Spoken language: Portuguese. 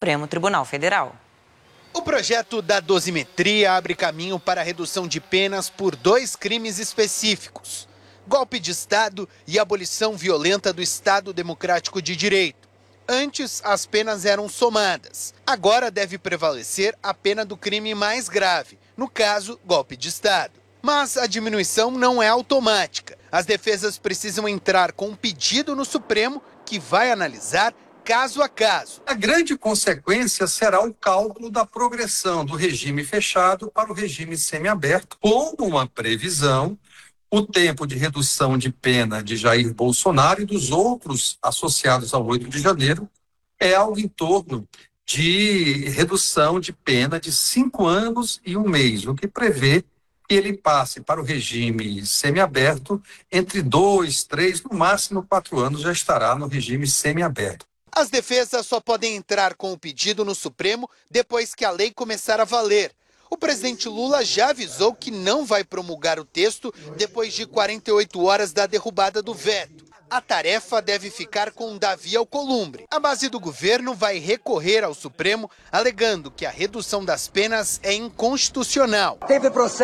Supremo Tribunal Federal. O projeto da dosimetria abre caminho para a redução de penas por 2 crimes específicos: golpe de Estado e abolição violenta do Estado Democrático de Direito. Antes, as penas eram somadas. Agora deve prevalecer a pena do crime mais grave, no caso, golpe de Estado. Mas a diminuição não é automática. As defesas precisam entrar com um pedido no Supremo, que vai analisar caso a caso. A grande consequência será o cálculo da progressão do regime fechado para o regime semiaberto, com uma previsão. O tempo de redução de pena de Jair Bolsonaro e dos outros associados ao 8 de janeiro é algo em torno de redução de pena de 5 anos e 1 mês, o que prevê que ele passe para o regime semiaberto entre 2, 3, no máximo 4 anos já estará no regime semiaberto. As defesas só podem entrar com o pedido no Supremo depois que a lei começar a valer. O presidente Lula já avisou que não vai promulgar o texto depois de 48 horas da derrubada do veto. A tarefa deve ficar com Davi Alcolumbre. A base do governo vai recorrer ao Supremo, alegando que a redução das penas é inconstitucional. Teve processo